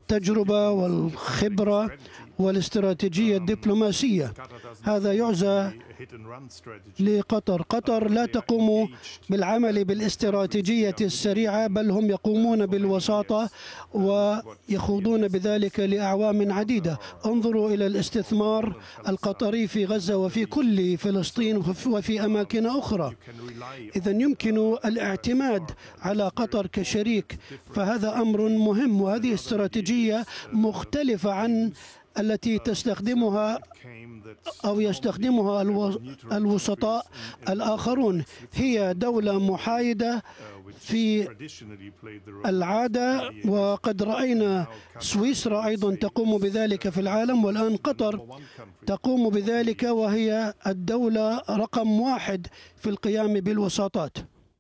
التجربة والخبرة والاستراتيجية الدبلوماسية. هذا يعزى لقطر. قطر لا تقوم بالعمل بالاستراتيجية السريعة، بل هم يقومون بالوساطة ويخوضون بذلك لأعوام عديدة. انظروا إلى الاستثمار القطري في غزة وفي كل فلسطين وفي أماكن أخرى. إذن يمكن الاعتماد على قطر كشريك، فهذا أمر مهم، وهذه استراتيجية مختلفة عن التي تستخدمها أو يستخدمها الوسطاء الآخرون. هي دولة محايدة في العادة، وقد رأينا سويسرا أيضا تقوم بذلك في العالم، والآن قطر تقوم بذلك، وهي الدولة رقم 1 في القيام بالوساطات.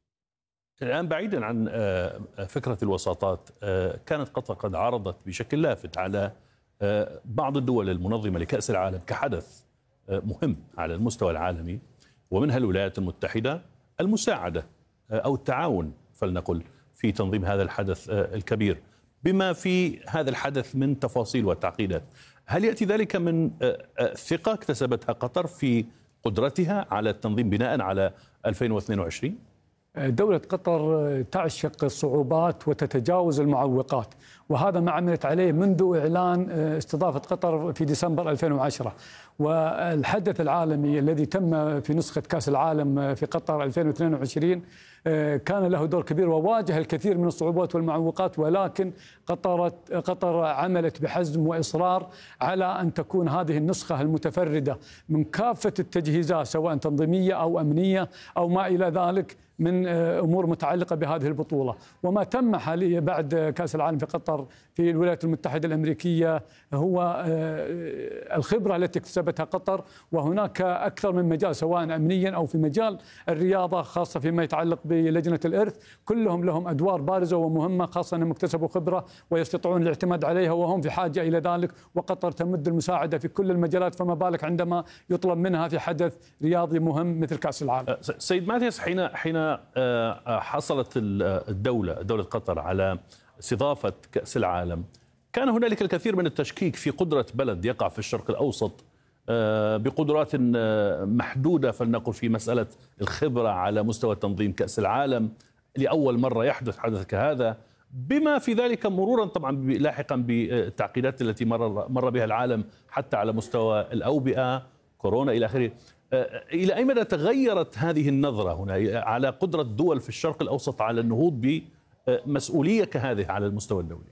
الآن بعيدا عن فكرة الوساطات، كانت قطر قد عرضت بشكل لافت على بعض الدول المنظمة لكأس العالم كحدث مهم على المستوى العالمي، ومنها الولايات المتحدة، المساعدة أو التعاون فلنقل في تنظيم هذا الحدث الكبير، بما في هذا الحدث من تفاصيل وتعقيدات. هل يأتي ذلك من ثقة اكتسبتها قطر في قدرتها على التنظيم بناء على 2022؟ دولة قطر تعشق الصعوبات وتتجاوز المعوقات، وهذا ما عملت عليه منذ إعلان استضافة قطر في ديسمبر 2010. والحدث العالمي الذي تم في نسخة كأس العالم في قطر 2022 كان له دور كبير وواجه الكثير من الصعوبات والمعوقات، ولكن قطر عملت بحزم وإصرار على أن تكون هذه النسخة المتفردة من كافة التجهيزات، سواء تنظيمية أو أمنية أو ما إلى ذلك من أمور متعلقة بهذه البطولة. وما تم حاليا بعد كأس العالم في قطر في الولايات المتحدة الأمريكية هو الخبرة التي اكتسبتها قطر، وهناك أكثر من مجال سواء أمنيا أو في مجال الرياضة، خاصة فيما يتعلق بلجنة الإرث، كلهم لهم أدوار بارزة ومهمة، خاصة أنهم اكتسبوا خبرة ويستطيعون الاعتماد عليها، وهم في حاجة إلى ذلك، وقطر تمد المساعدة في كل المجالات، فما بالك عندما يطلب منها في حدث رياضي مهم مثل كأس العالم. سيد ماتياس، حين حصلت دولة قطر على استضافة كأس العالم، كان هنالك الكثير من التشكيك في قدرة بلد يقع في الشرق الأوسط بقدرات محدودة فلنقل في مسألة الخبرة على مستوى تنظيم كأس العالم، لأول مرة يحدث حدث كهذا، بما في ذلك مرورا طبعا لاحقا بالتعقيدات التي مر بها العالم حتى على مستوى الأوبئة، كورونا إلى آخره. إلى أي مدى تغيرت هذه النظرة هنا على قدرة دول في الشرق الأوسط على النهوض بمسؤولية كهذه على المستوى الدولي؟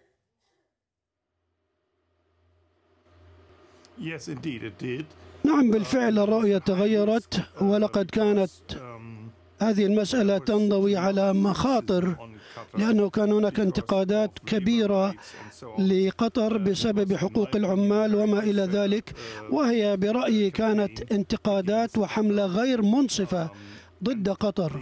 نعم، بالفعل الرؤية تغيرت، ولقد كانت هذه المسألة تنضوي على مخاطر، لأنه كان هناك انتقادات كبيرة لقطر بسبب حقوق العمال وما إلى ذلك، وهي برأيي كانت انتقادات وحملة غير منصفة ضد قطر.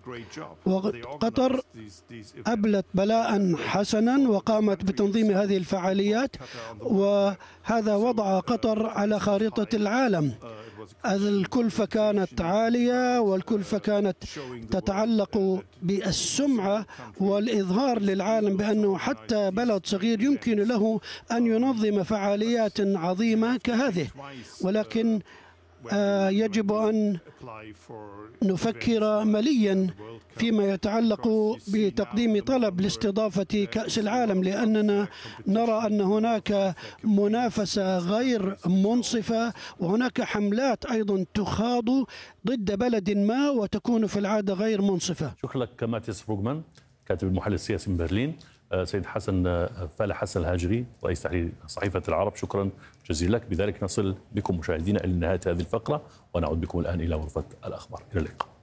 وقطر أبلت بلاء حسنا وقامت بتنظيم هذه الفعاليات، وهذا وضع قطر على خارطة العالم. الكلفة كانت عالية، والكلفة كانت تتعلق بالسمعة والإظهار للعالم بأنه حتى بلد صغير يمكن له أن ينظم فعاليات عظيمة كهذه. ولكن يجب أن نفكر مليا فيما يتعلق بتقديم طلب لاستضافة كأس العالم، لأننا نرى أن هناك منافسة غير منصفة، وهناك حملات أيضا تخاض ضد بلد ما وتكون في العادة غير منصفة. شكرا لك ماتياس بروغمان، كاتب المحلل السياسي من برلين. سيد حسن فالح حسن الهاجري، رئيس تحرير صحيفة العرب، شكرا جزيلا لك. بذلك نصل بكم مشاهدينا إلى نهاية هذه الفقرة، ونعود بكم الآن إلى غرفة الأخبار. إلى اللقاء.